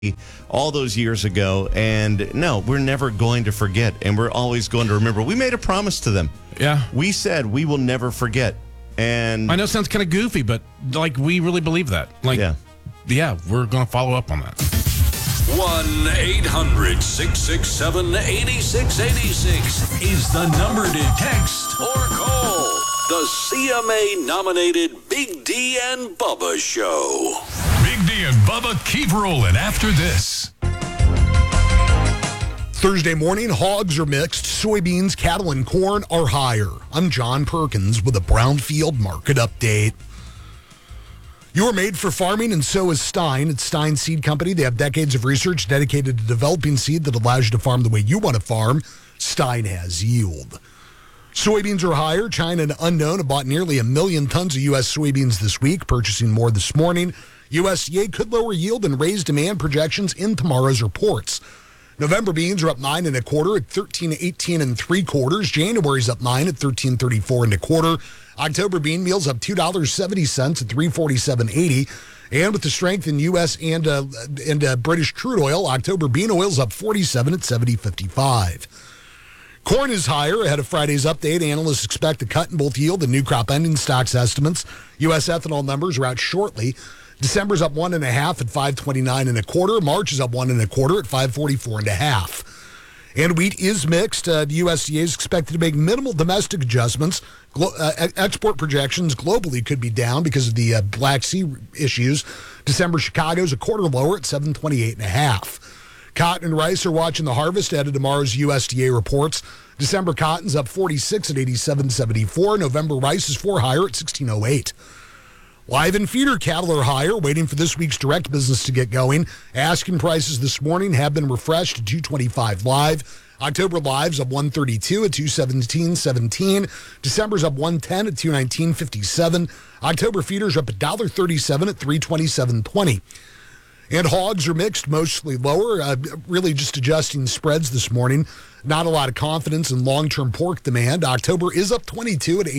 all those years ago. And no, we're never going to forget. And we're always going to remember. We made a promise to them. Yeah. We said we will never forget. And I know it sounds kind of goofy, but we really believe that. Yeah, we're going to follow up on that. 1-800-667-8686 is the number to text or call. The CMA-nominated Big D and Bubba Show. Big D and Bubba keep rolling after this. Thursday morning, hogs are mixed. Soybeans, cattle, and corn are higher. I'm John Perkins with a Brownfield Market Update. You're made for farming, and so is Stein. It's Stein Seed Company. They have decades of research dedicated to developing seed that allows you to farm the way you want to farm. Stein has yield. Soybeans are higher. China and Unknown have bought nearly 1 million tons of U.S. soybeans this week, purchasing more this morning. USDA could lower yield and raise demand projections in tomorrow's reports. November beans are up 9 1/4 at 13.18 3/4. January's up 9 at 13.34 1/4. October bean meal's up $2.70 at 347.80. And with the strength in U.S. and British crude oil, October bean oil's up 47 at 70.55. Corn is higher ahead of Friday's update. Analysts expect a cut in both yield and new crop ending stocks estimates. U.S. ethanol numbers are out shortly. December's up 1.5 at 529 1/4. March is up 1 1/4 at 544 1/2. And wheat is mixed. The USDA is expected to make minimal domestic adjustments. Export projections globally could be down because of the Black Sea issues. December Chicago's a quarter lower at 728 1/2. Cotton and rice are watching the harvest ahead of tomorrow's USDA reports. December cotton's up 46 at 87.74. November rice is 4 higher at 16.08. Live and feeder cattle are higher, waiting for this week's direct business to get going. Asking prices this morning have been refreshed to $225 live. October live's up 132 at 217.17. December's up 110 at 219.57. October feeders are up $1.37 at 327.20. And hogs are mixed, mostly lower, really just adjusting spreads this morning. Not a lot of confidence in long-term pork demand. October is up 22 at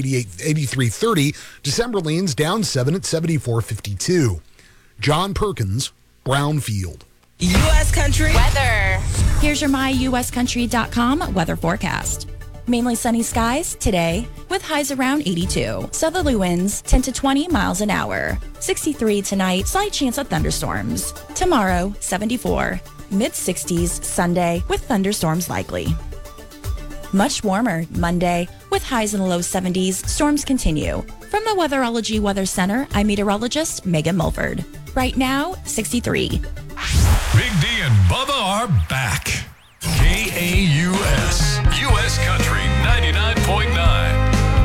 83.30. December leans down 7 at 74.52. John Perkins, Brownfield. U.S. Country weather. Here's your myuscountry.com weather forecast. Mainly sunny skies today with highs around 82. Southerly winds 10 to 20 miles an hour. 63 tonight, slight chance of thunderstorms. Tomorrow, 74. Mid-60s Sunday with thunderstorms likely. Much warmer Monday with highs in the low 70s. Storms continue. From the Weatherology Weather Center, I'm meteorologist Megan Mulford. Right now, 63. Big D and Bubba are back. KAU